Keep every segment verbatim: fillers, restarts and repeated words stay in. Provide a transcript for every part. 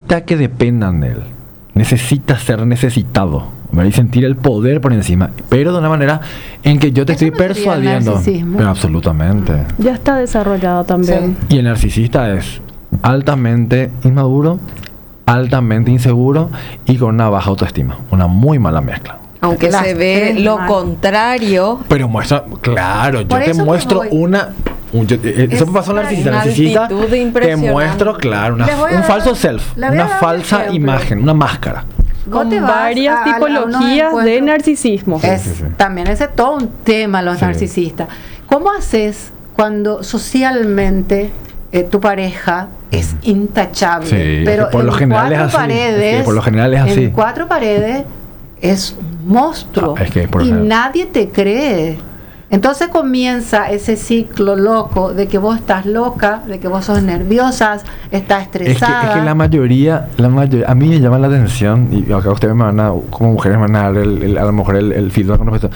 necesita que dependan de él. Necesita ser necesitado, ¿verdad? Y sentir el poder por encima, pero de una manera en que yo te Eso estoy no sería persuadiendo. narcisismo. Pero absolutamente. Ya está desarrollado también. Sí. Y el narcisista es altamente inmaduro, altamente inseguro y con una baja autoestima. Una muy mala mezcla. Aunque Las se ve tres lo mal. contrario. Pero muestra, claro, yo Por te eso que muestro voy. una... un- yo- eh, eso me pasó en Es narcisista. una Narcisista actitud te impresionante. muestro, claro, una- Les voy a un dar- falso self, les voy a una dar un falsa ejemplo. imagen, una máscara. Vos Con te vas varias a- a- a unos tipologías de encuentros- narcisismo. Es, Sí, sí, sí. También ese es todo un tema, los Sí. narcisistas. ¿Cómo haces cuando socialmente eh, tu pareja es intachable? Sí, pero es que por en lo general es cuatro así, paredes, es que por lo general es así. En cuatro paredes es un monstruo. Ah, es que por y general. nadie te cree. Entonces comienza ese ciclo loco de que vos estás loca, de que vos sos nerviosa, estás Es que, estresada. es que la mayoría, la mayoría, a mí me llama la atención, y acá ustedes me van a, como mujeres me van a dar el, el- a lo mejor el, el feedback con respecto.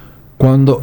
Cuando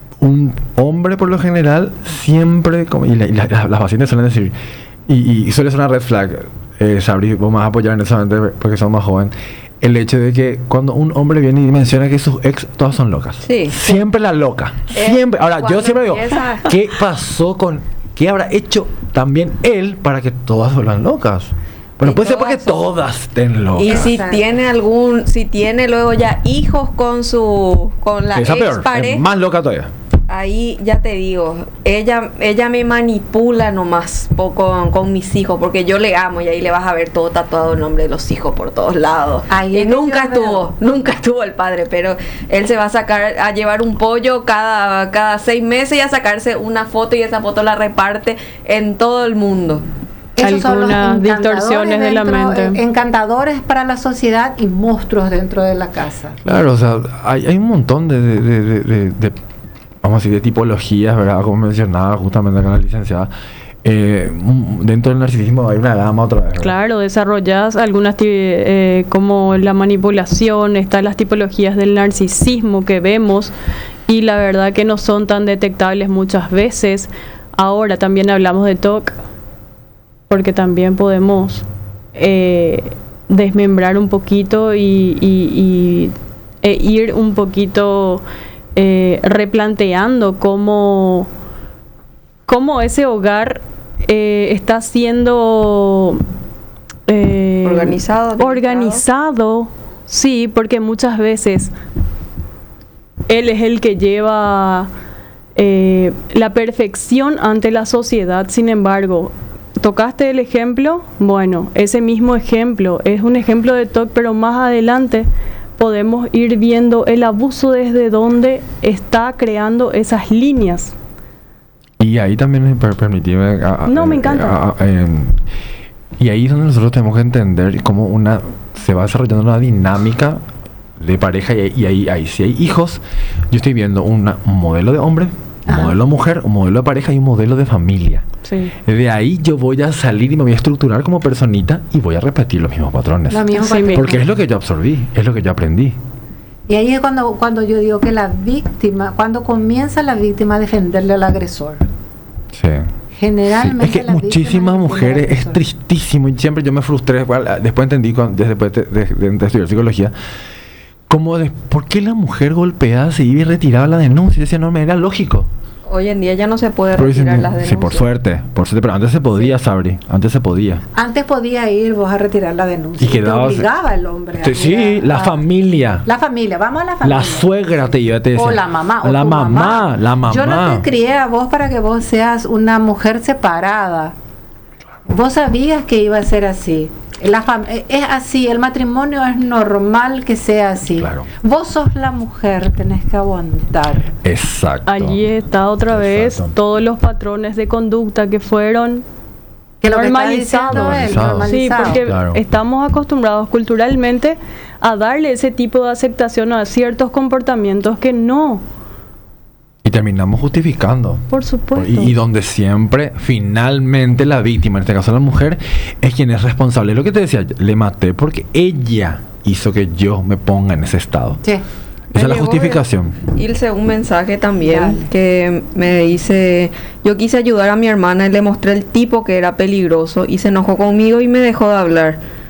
un hombre por lo general siempre, como, y, la- y la- la- las pacientes suelen decir, y, y suele ser una red flag, eh, Sabri, vos me vas a apoyar en eso solamente porque sos más joven, el hecho de que cuando un hombre viene y menciona que sus ex todas son locas. Sí. Siempre la loca. Eh, Siempre. Ahora, yo cuando siempre digo, empieza- ¿qué pasó con... ¿Qué habrá hecho también él para que todas vuelvan locas? Bueno, Y puede ser porque todas son- todas estén locas. Y si Exacto. tiene algún, si tiene luego ya hijos con su, con la Esa ex peor, es pareja, más loca todavía. ahí ya te digo, ella, ella me manipula nomás po- con, con mis hijos, porque yo le amo y ahí le vas a ver todo tatuado el nombre de los hijos por todos lados. Ahí y es que nunca yo estuvo, nunca estuvo el padre, pero él se va a sacar, a llevar un pollo cada, cada seis meses y a sacarse una foto y esa foto la reparte en todo el mundo. Esos son los Algunas encantadores distorsiones de la dentro- mente. eh, Encantadores para la sociedad y monstruos dentro de la casa. Claro, o sea, hay, hay un montón de, de, de, de- de- de- vamos a decir, de tipologías, ¿verdad? Como mencionaba justamente acá la licenciada. Eh, un- dentro del narcisismo hay una gama otra vez, ¿verdad? Claro, desarrollas algunas ti- eh, como la manipulación, están las tipologías del narcisismo que vemos y la verdad que no son tan detectables muchas veces. Ahora también hablamos de T O C porque también podemos eh, desmembrar un poquito y, y- y- e ir un poquito eh, replanteando cómo, cómo ese hogar eh, está siendo eh, Organizado, organizado, sí, porque muchas veces él es el que lleva eh, la perfección ante la sociedad. Sin embargo, tocaste el ejemplo, bueno, ese mismo ejemplo es un ejemplo de T O C, pero más adelante podemos ir viendo el abuso desde donde está creando esas líneas. Y ahí también, per- permitime... a- a- No, me eh, encanta. a- a- em, y ahí es donde nosotros tenemos que entender cómo una se va desarrollando una dinámica de pareja y, y ahí, ahí si hay hijos, yo estoy viendo una- un modelo de hombre, un Ajá. modelo de mujer, un modelo de pareja y un modelo de familia. Sí. De ahí yo voy a salir y me voy a estructurar como personita y voy a repetir los mismos patrones. La misma Sí, parte. mismo. Porque es lo que yo absorbí, es lo que yo aprendí. Y ahí es cuando, cuando yo digo que la víctima, cuando comienza la víctima a defenderle al agresor. Sí. Generalmente Sí, es que la víctima muchísimas defiende al mujeres, es agresor. tristísimo, y siempre yo me frustré, igual, ah, después entendí, cuando- desde después de, de- de- de estudiar psicología, como de, ¿por qué la mujer golpeada se iba y retiraba la denuncia? Y decía, no, me era lógico. Hoy en día ya no se puede Pero dicen, retirar las denuncias. sí, por suerte, por suerte, pero antes se podía, Sabri, antes se podía. Antes podía ir vos a retirar la denuncia. Y quedaba- te obligaba el hombre a Sí, sí, ir a- la a- familia. La familia, vamos a la familia. La suegra te iba, te decía. O la mamá. O La tu mamá, la mamá. Yo no te crié a vos para que vos seas una mujer separada. Vos sabías que iba a ser así. La fam- es así, el matrimonio es normal que sea así. Claro. Vos sos la mujer, tenés que aguantar. Exacto. Allí está otra vez Exacto. todos los patrones de conducta que fueron Que lo que está normalizados. diciendo él, Normalizado. Sí, normalizado. porque Claro. estamos acostumbrados culturalmente a darle ese tipo de aceptación a ciertos comportamientos que no, Y terminamos justificando. por supuesto. Y, y donde siempre, finalmente, la víctima, en este caso la mujer, es quien es responsable. Lo que te decía, le maté porque ella hizo que yo me ponga en ese estado. Sí. Esa es la llegó justificación. Ilse un mensaje también Dale. que me dice, yo quise ayudar a mi hermana y le mostré el tipo que era peligroso y se enojó conmigo y me dejó de hablar.